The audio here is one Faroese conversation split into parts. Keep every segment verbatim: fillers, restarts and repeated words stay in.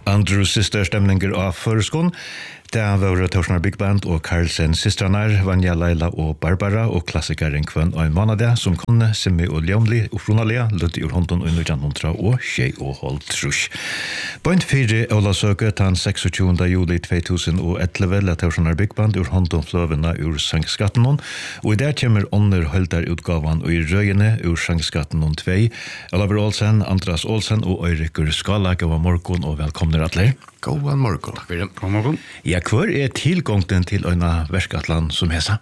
Andrew Sister stemninger av Føreskån. Det var Torsnar Big Band og Carlsen Sistranar, Vanja, Laila og Barbara og klassikeren Kvønn og Manade som kunne Simmi og Leomli og Fronalia lødde ur hånden under Janontra og Tjei og Holtrus. Point fire Ola Søke tan tjueseks juli to tusen og elleve la Torsnar Big Band ur hånden fløvene ur Sangskatten og i der kommer under Høldar utgavan og i røyene ur Sangskatten to. Oliver Olsen, Andras Olsen og Øyrikur Skala, god morgen og velkomne atler. God morgen. Takk for det. God morgen. Ja, hvor er tilgången til øyne verskatland som hesa?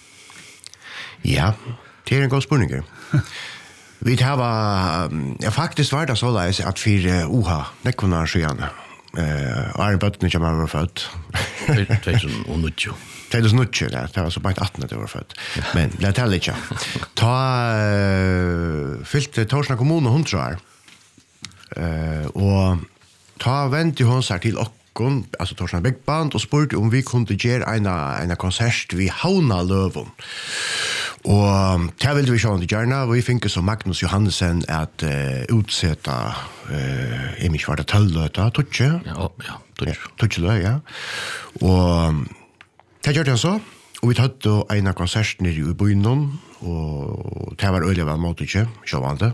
Ja, det er en god spørning. Vi har, ja, faktisk var det så leis at for O H A, nekkunar skyene, og er bøttene som var født. to tusen og ni. to tusen og ni, ja, det var så bare atten at det var født. Men det teller ikke. Ta uh, fylte Torsna kommune hundre år, uh, og ta vente hon seg til okkon, altså Torsna Big Band, og spurte om vi kunne gjøre en, en konsert ved Hauna Løven. Og det ville vi sjående gjerne, og vi fikk så Magnus Johannesen at uh, utsette, uh, jeg minns var det tølløta, Tutsje? Ja, ja, Tutsje. Tutsje, ja. Og det gjør det så, og vi tatt en konsert nere i byen, og det var øyelig vel måte ikke, sjåvande.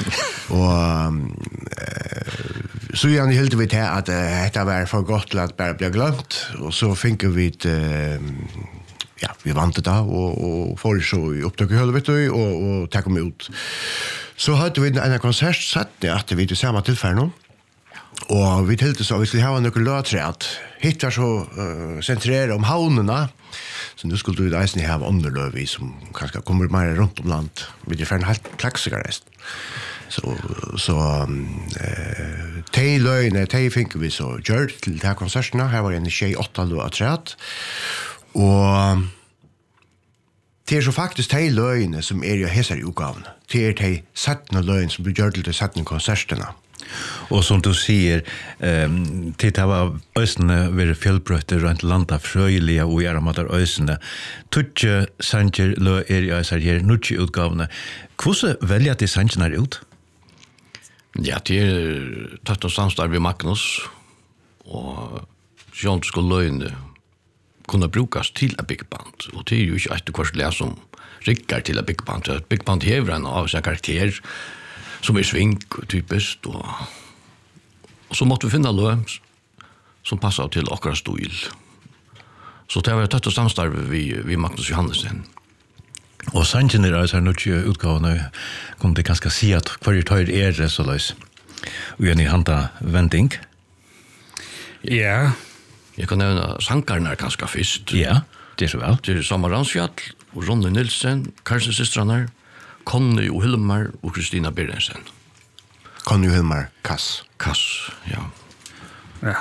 Og uh, så gjerne hilde vi til at uh, dette var for godt til at bare ble glemt, og så fikk vi uh, ja, vi vant det da, og, og får så i opptak i høyde, vet du, og, og takk om ut. Så hadde vi en konsert satt at vi til samme tilfelle nå, og vi tilte så, vi skulle ha noen løtre at hit var så uh, sentrere om havnene, så nu skulle vi eisen ha underløv som kanskje kommer mer rundt om land, vi er ferdig helt klaksikerest. Så, så um, uh, de løgene, de fikk vi så gjort til de her konsertene, her var en tjei åtta løg og tret, og det er så faktisk de løgene som er i hesar i utgavene, det er de settende løgene som blir gjort til de settende konsertene. Og som du sier, um, til det var øsene ved fjellbrøtter rundt landa frøyelige og gjerne matar øsene. Tutje sanger lø er i øsar her, nutje utgavene. Hvordan velger de sangene ut? Ja, det er tatt og samstarv ved Magnus, og sånn skulle løgene kunne brukes til en big band, og det er jo ikke etter hvert le som rikker til en big band. Et big band hever en av sin karakter, som er svink og typisk, og, og så måtte vi finne løg som passet til akkurat stil. Så det var tatt og samstarv ved, ved Magnus Johannesen. Og sangen er altså nødvendig utgavene, kunne det kanskje si at hver tøyr er det så løs, og gjerne i handa vending. Ja, jeg kan nevne sankarna er ganske først. Ja, det er så vel. Det er Samar Ransfjall, og Ronny Nilsen, Karlsen Sistranar, Conny og Hilmar og Kristina Berensen. Conny og Hilmar, Kass. Kass, ja. Ja.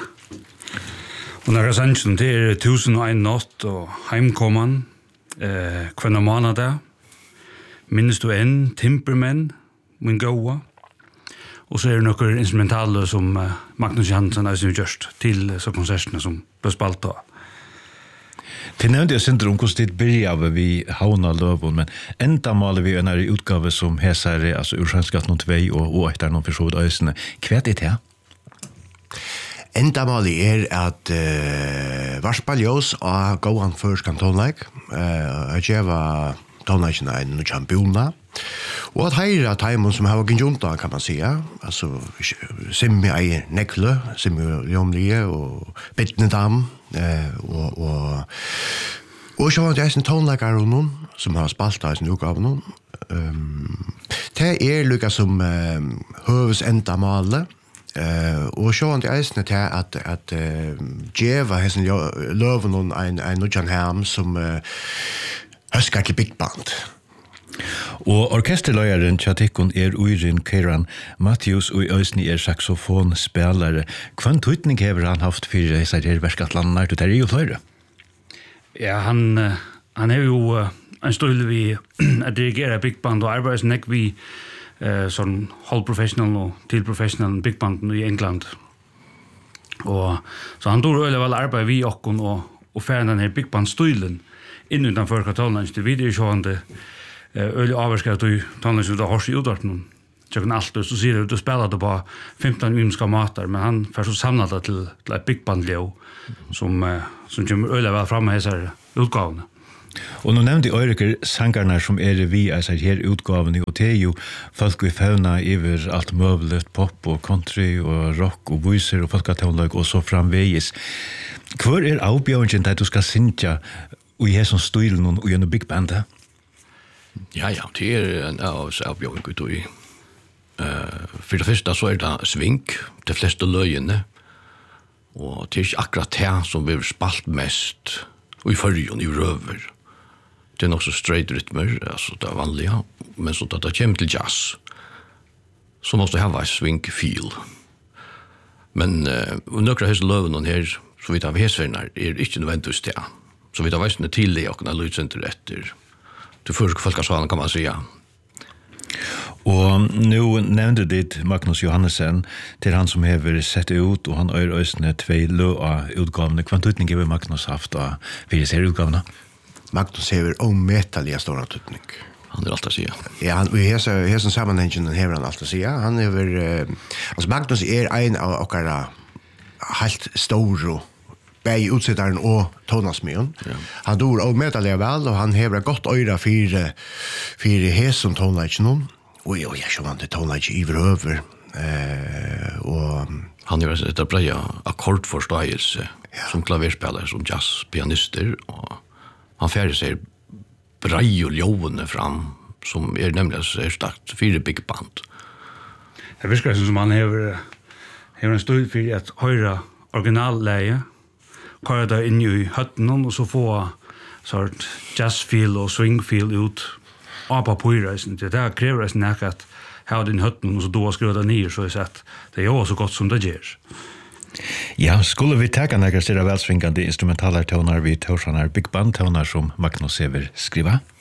Og når jeg sannsyn til tusen og en natt og heimkomman, eh, kvenna måned, minnes du en, Timpermenn, min gåa, og så er det noen instrumentale som eh, Magnus Johansen har gjort til så konsertene som ble spalt av. Det nevnte jeg synder om hvordan det begynner vi Hauna Løven, men enda maler vi en utgave som heser, altså Ursangskatten to og, og etter noen forsvåret øysene. Hva er det til? Enda maler er at uh, Varspaljås og gåan først kan tonleik, uh, at jeg var tonleikene en kjampjona, og at heira teimen som har genjunta, kan man säga, altså Simmi eier Nekle, Simmi Leomlie og Bittnedam, uh, og og og så var det en tonleikar og noen som har spalt av sin utgave um, det er lukka som um, høves enda male, Uh, og så det eisne til at, at uh, djeva hessen løven en, en nødjan herm som uh, høskar til big band. Og orkesterløyeren Tjatikkun er Uirin Keiran Matthews og i øsne er saxofonspelare. Hvann tøytning hever han haft for disse her verskatlandene? Det er jo flere. Ja, han, uh, han er jo uh, en støyle vi at dirigere big band og arbeids nek vi eh sån halvprofessional och till professional big band i England. Och så han tog öle väl arbete vi och och och för den här big band stilen in utanför Katalonien till video showande öle avskat och talande så där har sig udart någon jag kan allt så ser det ut och spelar det på femton ymska matar men han får så samla det till, till ett big band Leo som uh, som kommer öle väl fram med så utgåvan. Och nu nämnde Euriker sangarna som är vi alltså här utgåvan och det är ju folk vi fauna över allt möblet pop och country och rock och voicer och folkatonlag och så framvägs. Kvar är avbjörningen att du ska synja och i som stil och i en big band? Ja, ja, det är en avbjörning ut i. Uh, för det första så är det svink, de flesta löjene. Och det är inte akkurat det som vi har spalt mest och i förrjön, i röver. Det är också straight rytmer, alltså det är vanliga. Men så att det kommer till jazz så måste det ha en swing feel. Men uh, några hos löven här, så vidt av hesvernar, er ikke nødvendigvis det. Så vidt av veisene til det, og kunne lydsenter etter. Til første folkesvalen kan man säga. Og nu nevnte ditt Magnus Johannesson til han som hever sett ut, og han øyre øsne tvei lø av utgavene. Hva tutning har Magnus haft av fire serieutgavene? Magnus hever ometalliga stora tutning. Han er alt å si. Ja, han, i hesen sammenhengen hever han alt å si. Han hever, uh, altså Magnus er en av okkara helt store bei utsettaren og tonasmyon. Ja. Han dor ometalliga vel, og han hever godt øyre fire, fire hesen tonasmyon. Og ja, jeg skjønner det tonasmyon i vrøver. Uh, og han hever et breia akkordforståelse ja. Som klaverspelare, som jazzpianister, og han færger seg brei og ljående fram, som er nemlig er stakt fire big band. Det virker som han hever, hever en stor for at høyre originalleie, kører det inn i høtten, og så få sort jazzfeel og swingfeel ut av papyrreisen. Det der krever reisen ikke at her din høtten, og så då skriver det ned, så er det at det er jo så godt som det gjør. Ja, skulle vi teka nægre styrra velsvingande instrumentalar tonar vid Torsanar Big Band tonar som Magnus Sever skriva?